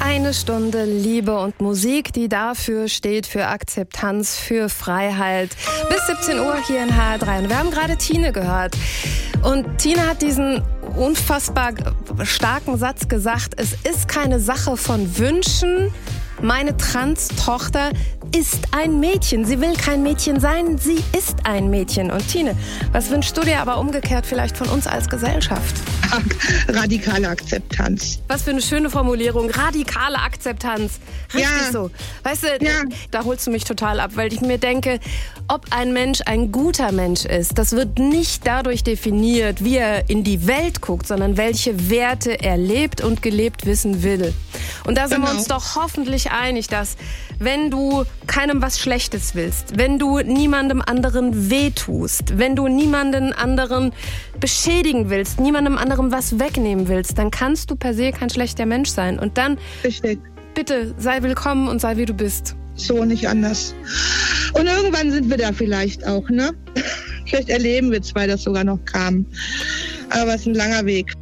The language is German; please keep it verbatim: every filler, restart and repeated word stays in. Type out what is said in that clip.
Eine Stunde Liebe und Musik, die dafür steht, für Akzeptanz, für Freiheit. Bis siebzehn Uhr hier in H R drei. Und wir haben gerade Tine gehört. Und Tine hat diesen unfassbar starken Satz gesagt, es ist keine Sache von Wünschen. Meine Trans-Tochter ist ein Mädchen. Sie will kein Mädchen sein, sie ist ein Mädchen. Und Tine, was wünschst du dir aber umgekehrt vielleicht von uns als Gesellschaft? Radikale Akzeptanz. Was für eine schöne Formulierung. Radikale Akzeptanz. Richtig ja. so. Weißt du, ja. da holst du mich total ab, weil ich mir denke, ob ein Mensch ein guter Mensch ist, das wird nicht dadurch definiert, wie er in die Welt guckt, sondern welche Werte er lebt und gelebt wissen will. Und da sind genau. wir uns doch hoffentlich einig, dass wenn du keinem was Schlechtes willst, wenn du niemandem anderen wehtust, wenn du niemanden anderen beschädigen willst, niemandem anderen was wegnehmen willst, dann kannst du per se kein schlechter Mensch sein. Und dann, Richtig. bitte, sei willkommen und sei wie du bist. So, nicht anders. Und irgendwann sind wir da vielleicht auch, ne? Vielleicht erleben wir zwei das sogar noch kam. Aber es ist ein langer Weg.